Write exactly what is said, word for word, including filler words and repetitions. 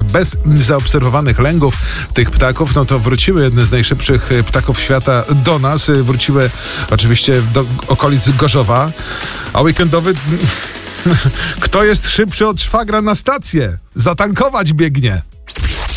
bez zaobserwowanych lęgów tych ptaków, no to wróciły jedne z najszybszych ptaków świata do nas. Wróciły oczywiście do okolic Gorzowa, a weekendowy... Kto jest szybszy od szwagra na stację? Zatankować biegnie.